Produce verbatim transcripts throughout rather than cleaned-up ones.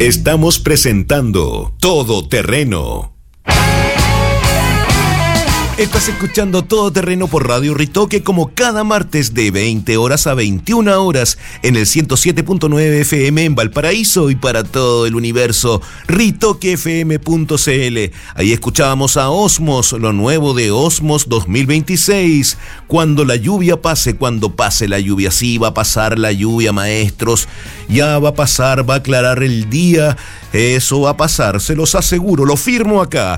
Estamos presentando Todo Terreno. Estás escuchando Todo Terreno por Radio Ritoque, como cada martes de veinte horas a veintiuna horas en el ciento siete punto nueve F M en Valparaíso y para todo el universo, ritoque f m punto c l. Ahí escuchábamos a Osmos, lo nuevo de Osmos dos mil veintiséis. Cuando la lluvia pase, cuando pase la lluvia. Sí, va a pasar la lluvia, maestros. Ya va a pasar, va a aclarar el día. Eso va a pasar, se los aseguro, lo firmo acá.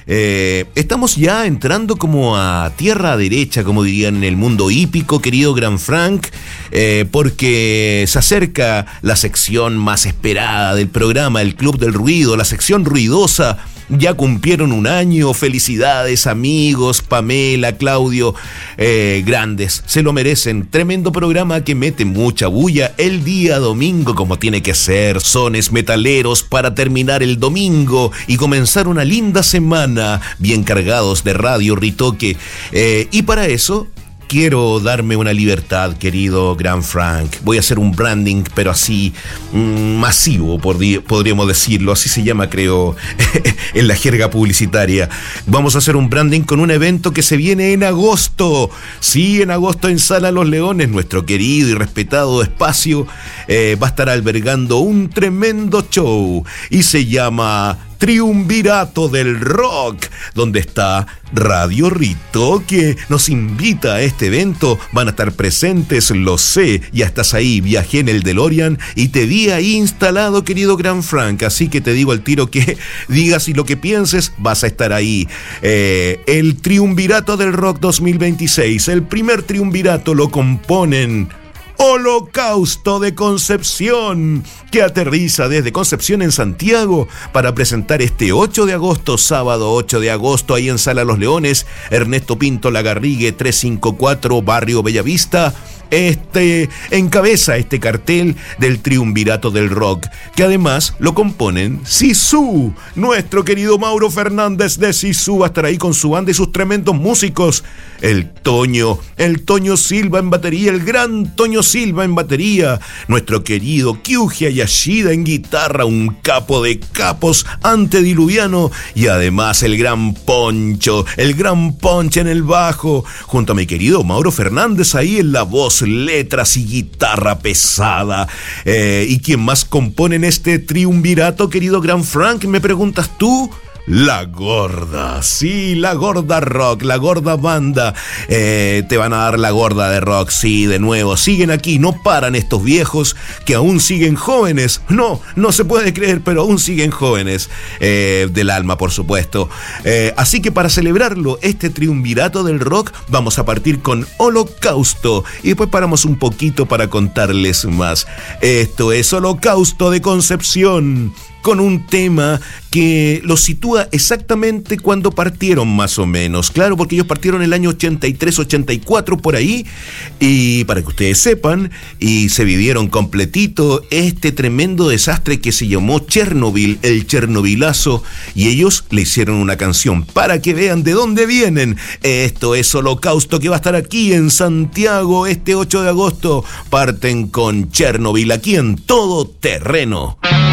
Eh, estamos ya entrando como a tierra derecha, como dirían en el mundo hípico, querido Gran Frank, eh, porque se acerca la sección más esperada del programa, el Club del Ruido, la sección ruidosa. Ya cumplieron un año, felicidades amigos, Pamela, Claudio, eh, grandes, se lo merecen. Tremendo programa que mete mucha bulla el día domingo, como tiene que ser, sones metaleros para terminar el domingo y comenzar una linda semana, bien cargados de Radio Ritoque. Eh, y para eso quiero darme una libertad, querido Gran Frank. Voy a hacer un branding, pero así mmm, masivo, podríamos decirlo. Así se llama, creo, en la jerga publicitaria. Vamos a hacer un branding con un evento que se viene en agosto. Sí, en agosto en Sala Los Leones, nuestro querido y respetado espacio eh, va a estar albergando un tremendo show y se llama Triunvirato del Rock, donde está Radio Ritoque. Nos invita a este evento, van a estar presentes, lo sé, ya estás ahí, viajé en el DeLorean y te vi ahí instalado, querido Gran Frank, así que te digo al tiro que digas y lo que pienses, vas a estar ahí. Eh, el Triunvirato del Rock dos mil veintiséis, el primer triunvirato lo componen Holocausto de Concepción, que aterriza desde Concepción en Santiago para presentar este ocho de agosto, sábado ocho de agosto, ahí en Sala Los Leones, Ernesto Pinto Lagarrigue, trescientos cincuenta y cuatro, Barrio Bellavista. Este encabeza este cartel del Triunvirato del Rock, que además lo componen Sisu. Nuestro querido Mauro Fernández de Sisu va a estar ahí con su banda y sus tremendos músicos. El Toño, el Toño Silva en batería, el gran Toño Silva en batería. Nuestro querido Kyuji Yashida en guitarra, un capo de capos antediluviano. Y además el gran Poncho, el gran Poncho en el bajo, junto a mi querido Mauro Fernández ahí en la voz, letras y guitarra pesada. Eh, ¿Y quién más compone en este triunvirato, querido Gran Frank? ¿Me preguntas tú? La Gorda, sí, la Gorda Rock, la Gorda Banda. Eh, te van a dar la Gorda de Rock, sí, de nuevo. Siguen aquí, no paran estos viejos que aún siguen jóvenes. No, no se puede creer, pero aún siguen jóvenes. Eh, del alma, por supuesto. Eh, así que para celebrarlo, este triunvirato del rock, vamos a partir con Holocausto. Y después paramos un poquito para contarles más. Esto es Holocausto de Concepción, con un tema que los sitúa exactamente cuando partieron, más o menos. Claro, porque ellos partieron en el año ochenta y tres, ochenta y cuatro, por ahí. Y para que ustedes sepan, y se vivieron completito este tremendo desastre que se llamó Chernobyl, el Chernobylazo. Y ellos le hicieron una canción para que vean de dónde vienen. Esto es Holocausto, que va a estar aquí en Santiago este ocho de agosto. Parten con Chernobyl, aquí en Todo Terreno.